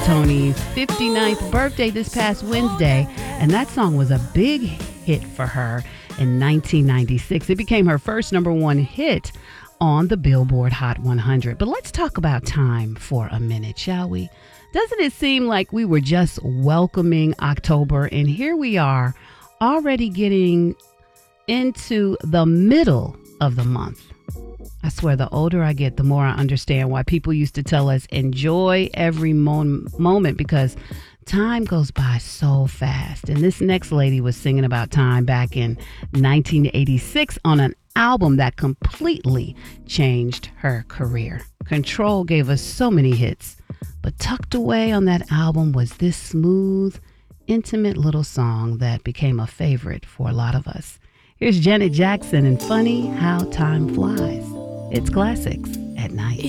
Tony's 59th birthday this past Wednesday, and that song was a big hit for her in 1996. It became her first number one hit on the Billboard Hot 100. But let's talk about time for a minute, shall we? Doesn't it seem like we were just welcoming October, and here we are already getting into the middle of the month? I swear, the older I get, the more I understand why people used to tell us enjoy every moment, because time goes by so fast. And this next lady was singing about time back in 1986 on an album that completely changed her career. Control gave us so many hits, but tucked away on that album was this smooth, intimate little song that became a favorite for a lot of us. Here's Janet Jackson and Funny How Time Flies. It's classics at night.